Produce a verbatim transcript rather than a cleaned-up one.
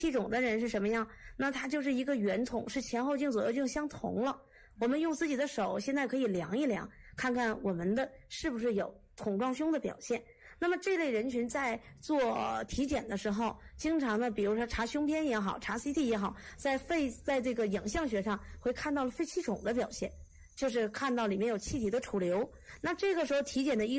气肿的人是什么样？那它就是一个圆筒，是前后镜左右镜相同了。我们用自己的手现在可以量一量，看看我们的是不是有筒状胸的表现。那么这类人群在做体检的时候，经常呢，比如说查胸片也好，查 C T 也好，在肺在这个影像学上会看到肺气肿的表现，就是看到里面有气体的储留。那这个时候体检的医